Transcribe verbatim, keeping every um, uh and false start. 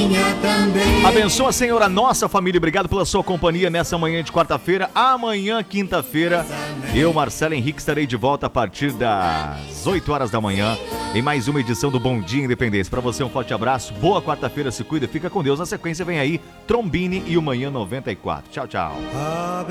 Abençoa, Senhor, a nossa família. Obrigado pela sua companhia nessa manhã de quarta-feira. Amanhã, quinta-feira, eu, Marcelo Henrique, estarei de volta a partir das oito horas da manhã em mais uma edição do Bom Dia Independência. Para você, um forte abraço. Boa quarta-feira, se cuida, fica com Deus. Na sequência vem aí Trombini e o Manhã noventa e quatro. Tchau, tchau.